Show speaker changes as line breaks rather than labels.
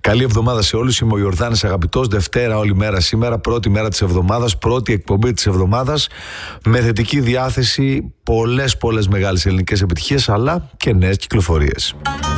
Καλή εβδομάδα σε όλους. Είμαι ο Ιορδάνης Αγαπητός. Δευτέρα όλη μέρα σήμερα, πρώτη μέρα της εβδομάδας, πρώτη εκπομπή της εβδομάδας. Με θετική διάθεση, πολλές μεγάλες ελληνικές επιτυχίες, αλλά και νέες κυκλοφορίες.